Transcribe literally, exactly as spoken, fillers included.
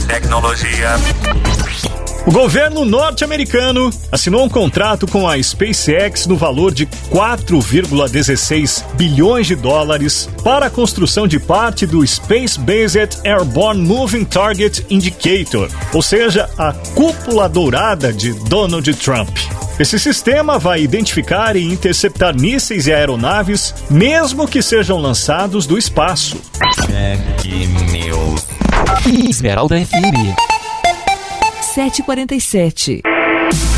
tecnologia. O governo norte-americano assinou um contrato com a SpaceX no valor de quatro vírgula dezesseis bilhões de dólares para a construção de parte do Space-Based Airborne Moving Target Indicator, ou seja, a cúpula dourada de Donald Trump. Esse sistema vai identificar e interceptar mísseis e aeronaves, mesmo que sejam lançados do espaço. Tech News. Esmeralda F M. sete e quarenta e sete.